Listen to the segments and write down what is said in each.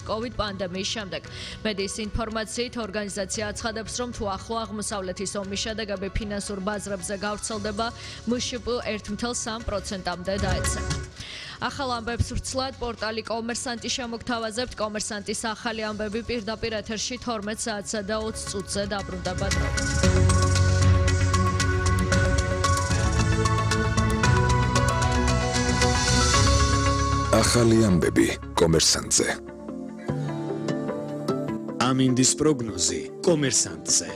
COVID პანდემიის შემდეგ. მედიის ინფორმაციით ორგანიზაცია აცხადებს, რომ თუ ახლო აღმოსავლეთის ომის შედეგები ფინანსურ ბაზრებზე გავრცელდება, MŠP 1.3%-მდე დაეცემა. ახალ ამბებს ვრცლად პორტალი კომერსანტი შემოგთავაზებთ. კომერსანტის ახალი ამბები პირდაპირ ეთერში 12 საათსა და 20 წუთზე დაბრუნდება დროით. ახალი ამბები კომერსანტზე. ამინდის პროგნოზი კომერსანტზე.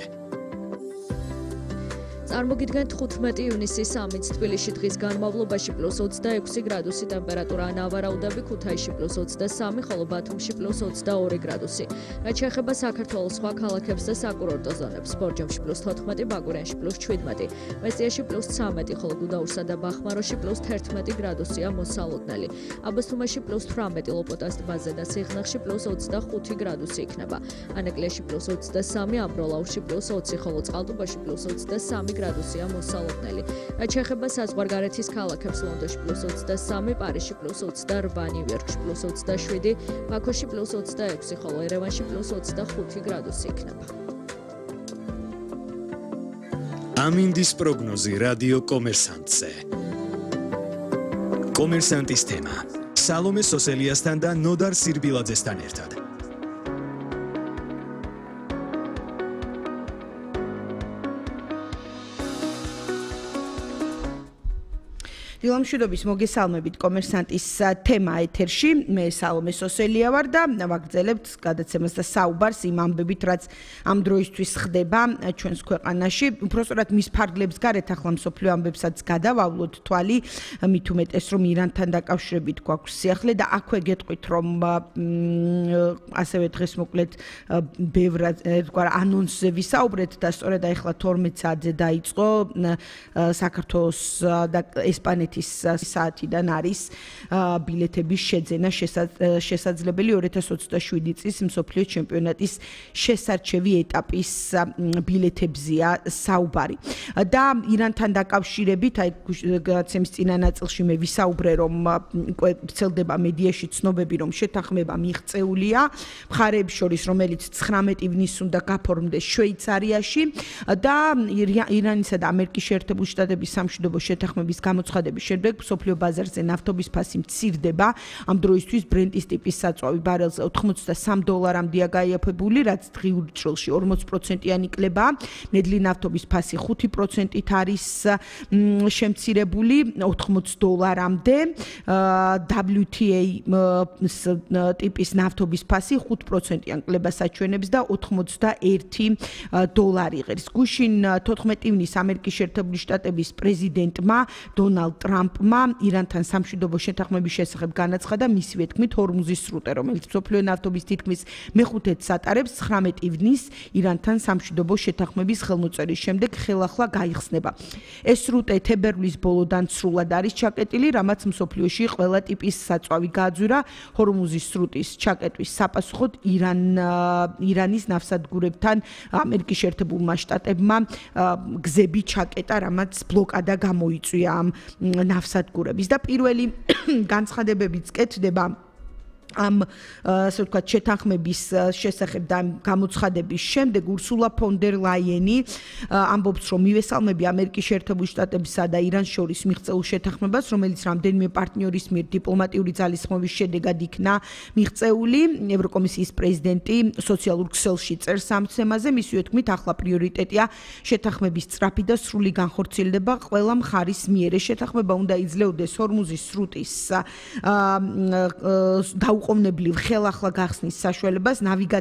წარმოგიდგენთ 15 ივნისის ამით თბილისში დღის განმავლობაში +26 გრადუსი ტემპერატურა ანავარაუდები, ქუთაისში +23, ხოლო ბათუმში +22 გრადუსი. რაც შეეხება საქართველოს სხვა ქალაქებს და საკურორტო ზონებს, ბორჯომში +14, ბაკურიანში +17, მესტიაში +13, ხოლო გუდაურსა და ბახმაროში +11 გრადუსია მოსალოდნელი. აბასთუმანში +18, ლოპოტას ტბაზე და სიღნაღში +25 გრადუსი იქნება. ანაკლიაში +23, ამბროლაურში +20, ხოლო წყალტუბოში +23 გრადუსია მოსალოდნელი. რაც შეეხება საზღვარგარეთის ქალაქებს, ლონდონში +23, პარიზში +28, ნიუ-იორკში +27, ბაქოში +26, ხოლო ერევანში +25 გრადუსი იქნება. ამინდის პროგნოზი რადიო კომერსანტზე. კომერსანტის თემა: სალომე სოსელიასთან და ნოდარ სირბილაძესთან ერთად. დილამშვიდობის მოგესალმებით კომერსანტის თემა ეთერში. მე სალომე სოსელია ვარ და ვაგრძელებთ გადაცემას და საუბარს იმ ამბებით, რაც ამ დროისთვის ხდება ჩვენს ქვეყანაში. უпростоრად მის ფარგლებს გარეთ ახლა მსოფლიო ამბებსაც გადავავლოთ თვალი, მით უმეტეს რომ ირანთან დაკავშირებით გვაქვს სიახლე და აქვე გეტყვით რომ ასევე დღეს მოკლედ ბევრად ერთგვარ ანონსზე ვისაუბრეთ და სწორედ ახლა 12 საათზე დაიწყო საქართველოს და ესპანეთის საათიდან არის ბილეთების შეძენა შესაძლებელი 2027 წლის მსოფლიო ჩემპიონატის შესარჩევი ეტაპის ბილეთებზია საუბარი. და ირანთან დაკავშირებით აი გადაცემის წინა ნაწილში მე ვისაუბრე რომ ვრცელდება მედიაში ცნობები რომ შეთანხმება მიღწეულია მხარეებს შორის რომელიც 19 ივნისს უნდა გაფორმდეს შვეიცარიაში და ირანისა და ამერიკის შეერთებული შტატების სამშვიდობო შეთანხმების გამოცხადების შემდეგ მსოფლიო ბაზარზე ნავთობის ფასი მცირდება. ამ დროისთვის ბრენტის ტიპის საწვავი ბარელზე $83-მდეა გაიაფებული, რაც დღიურ წრილში 40%-იანი კლებაა. ნედლი ნავთობის ფასი 5%-ით არის შემცირებული $80-მდე. WTA ტიპის ნავთობის ფასი 5%-იან კლებას აჩვენებს და $81 იღებს. გუშინ 14 ივნისს ამერიკის შეერთებული შტატების პრეზიდენტმა დონალდ ტრამპმა ირანთან სამშვიდობო შეთანხმების შესახებ განაცხადა მისივე თქმით ჰორმუზის სრუტე, რომელიც მსოფლიო ნავთობის თითქმის მეხუთედს ატარებს 19 ივნისს ირანთან სამშვიდობო შეთანხმების ხელმოწერის შემდეგ ხელახლა გაიხსნება. ეს სრუტე თებერვლის ბოლოდან სრულად არის ჩაკეტილი, რამაც მსოფლიოში ყველა ტიპის საწვავი გააძვირა. ჰორმუზის სრუტის ჩაკეტვის sapasxot ირანის ნავსადგურებთან ამერიკის შეერთებულმა შტატებმა გზები ჩაკეტა, რამაც ბლოკადა გამოიწვია ამ ნავსადგურების და პირველი განცხადებებიც კეთდება ამ ასე ვთქვათ შეთანხმების შესახებ და გამოცხადების შემდეგ ურსულა ფონ დერ ლაიენი ამბობს რომ მივესალმები ამერიკის შეერთებული შტატებისა და ირანს შორის მიღწეულ შეთანხმებას, რომელიც რამდენიმე პარტნიორის მიერ დიპლომატიური ძალისხმევის შედეგად იქნა მიღწეული. ევროკომისიის პრეზიდენტი სოციალურ ქსელში წერს ამ თემაზე, მისივე თქმით ახლა პრიორიტეტია შეთანხმების სწრაფი და სრული განხორციელება ყველა მხარის მიერ. შეთანხმება უნდა იძლეოდეს ჰორმუზის სრუტის დაუყოვნებლივ ხელახლა გახსნის საშუალებას, ნავიგაციის